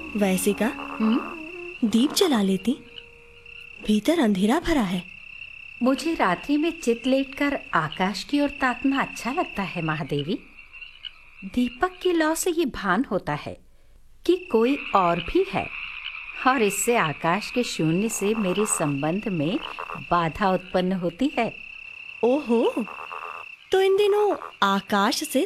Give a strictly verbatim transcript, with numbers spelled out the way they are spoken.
वैसे का हम्म दीप जला लेती, भीतर अंधेरा भरा है। मुझे रात्रि में चित लेटकर आकाश की ओर ताकना अच्छा लगता है महादेवी। दीपक की लौ से ये भान होता है कि कोई और भी है, और इससे आकाश के शून्य से मेरे संबंध में बाधा उत्पन्न होती है। ओहो, तो इन दिनों आकाश से